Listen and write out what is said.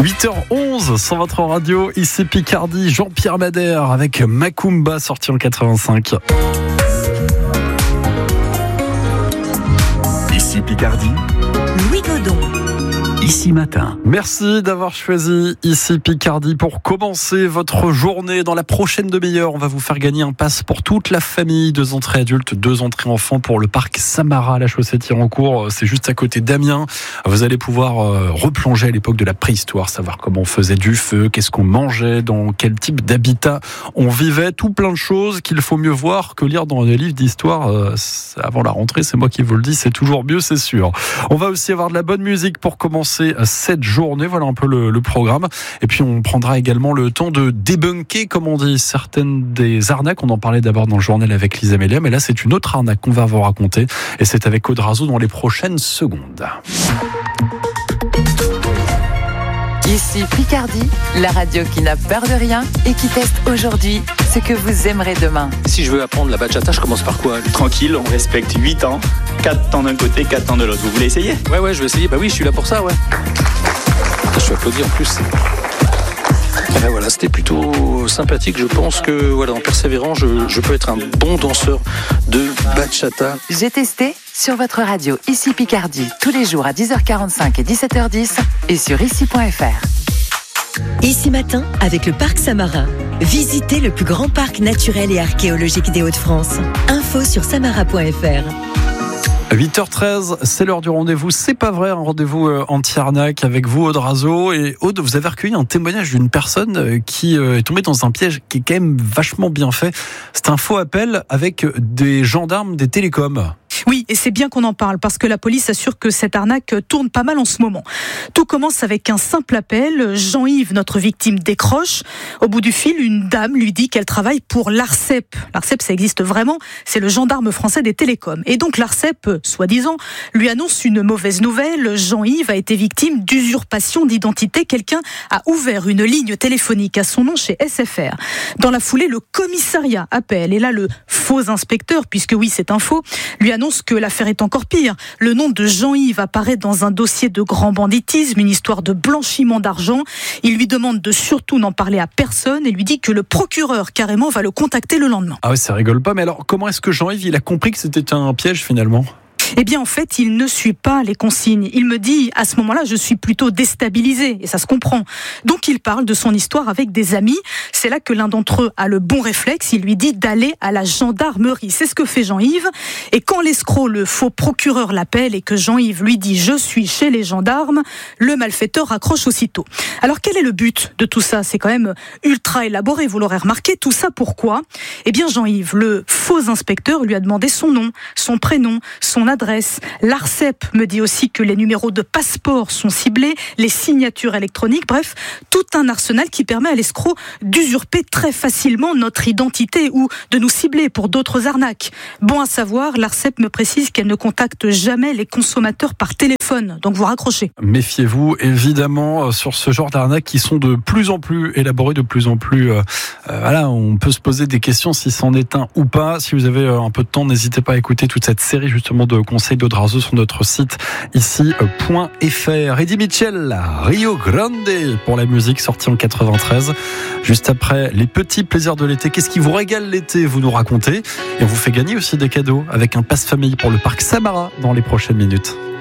8h11 sur votre radio, ici Picardie, Jean-Pierre Madère avec Macumba sorti en 85. Ici Picardie, Louis Godon. Ici Matin. Merci d'avoir choisi Ici Picardie pour commencer votre journée. Dans la prochaine demi-heure, on va vous faire gagner un pass pour toute la famille, 2 entrées adultes, 2 entrées enfants pour le parc Samara à la Chaussée-Thirancourt. C'est juste à côté d'Amiens. Vous allez pouvoir replonger à l'époque de la préhistoire, savoir comment on faisait du feu, qu'est-ce qu'on mangeait, dans quel type d'habitat on vivait, tout plein de choses qu'il faut mieux voir que lire dans des livres d'histoire avant la rentrée. C'est moi qui vous le dis, c'est toujours mieux, c'est sûr. On va aussi avoir de la bonne musique pour commencer cette journée. Voilà un peu le programme. Et puis on prendra également le temps de débunker, comme on dit, certaines des arnaques. On en parlait d'abord dans le journal avec Lisa Mélia, mais là c'est une autre arnaque qu'on va vous raconter. Et c'est avec Audrazo dans les prochaines secondes. Ici Picardie, la radio qui n'a peur de rien et qui teste aujourd'hui ce que vous aimerez demain. Si je veux apprendre la bachata, je commence par quoi? Tranquille, on respecte 8 temps, 4 temps d'un côté, 4 temps de l'autre. Vous voulez essayer? Ouais, je vais essayer. Bah oui, je suis là pour ça, ouais. Je suis applaudi en plus. Et là, voilà, c'était plutôt sympathique. Je pense que, voilà, en persévérant, je peux être un bon danseur de bachata. J'ai testé sur votre radio Ici Picardie, tous les jours à 10h45 et 17h10 et sur ici.fr. Ici Matin, avec le parc Samara. Visitez le plus grand parc naturel et archéologique des Hauts-de-France. Info sur samara.fr. 8h13, c'est l'heure du rendez-vous. C'est pas vrai, un rendez-vous anti-arnaque avec vous, Audrazo. Et Aude, vous avez recueilli un témoignage d'une personne qui est tombée dans un piège qui est quand même vachement bien fait. C'est un faux appel avec des gendarmes des télécoms. Oui, et c'est bien qu'on en parle parce que la police assure que cette arnaque tourne pas mal en ce moment. Tout commence avec un simple appel. Jean-Yves, notre victime, décroche. Au bout du fil, une dame lui dit qu'elle travaille pour l'ARCEP. L'ARCEP, ça existe vraiment, c'est le gendarme français des télécoms. Et donc l'ARCEP, soi-disant, lui annonce une mauvaise nouvelle. Jean-Yves a été victime d'usurpation d'identité. Quelqu'un a ouvert une ligne téléphonique à son nom chez SFR. Dans la foulée, le commissariat appelle. Et là, le faux inspecteur, puisque oui, c'est un faux, lui annonce que l'affaire est encore pire. Le nom de Jean-Yves apparaît dans un dossier de grand banditisme, une histoire de blanchiment d'argent. Il lui demande de surtout n'en parler à personne et lui dit que le procureur carrément va le contacter le lendemain. Ah oui, ça rigole pas. Mais alors, comment est-ce que Jean-Yves il a compris que c'était un piège finalement ? Eh bien, en fait, il ne suit pas les consignes. Il me dit, à ce moment-là, je suis plutôt déstabilisé, et ça se comprend. Donc, il parle de son histoire avec des amis. C'est là que l'un d'entre eux a le bon réflexe. Il lui dit d'aller à la gendarmerie. C'est ce que fait Jean-Yves. Et quand l'escroc, le faux procureur, l'appelle et que Jean-Yves lui dit « Je suis chez les gendarmes », le malfaiteur raccroche aussitôt. Alors, quel est le but de tout ça ? C'est quand même ultra élaboré, vous l'aurez remarqué. Tout ça, pourquoi ? Eh bien, Jean-Yves, le faux inspecteur, lui a demandé son nom, son prénom, son adresse. L'ARCEP me dit aussi que les numéros de passeport sont ciblés, les signatures électroniques, bref, tout un arsenal qui permet à l'escroc d'usurper très facilement notre identité ou de nous cibler pour d'autres arnaques. Bon à savoir, l'ARCEP me précise qu'elle ne contacte jamais les consommateurs par téléphone, donc vous raccrochez. Méfiez-vous évidemment sur ce genre d'arnaques qui sont de plus en plus élaborées, de plus en plus... voilà, on peut se poser des questions si c'en est un ou pas. Si vous avez un peu de temps, n'hésitez pas à écouter toute cette série justement de conseils d'Audrazo sur notre site ici.fr. Eddie Mitchell, Rio Grande pour la musique sortie en 93. Juste après, les petits plaisirs de l'été. Qu'est-ce qui vous régale l'été ? Vous nous racontez. Et on vous fait gagner aussi des cadeaux avec un pass famille pour le parc Samara dans les prochaines minutes.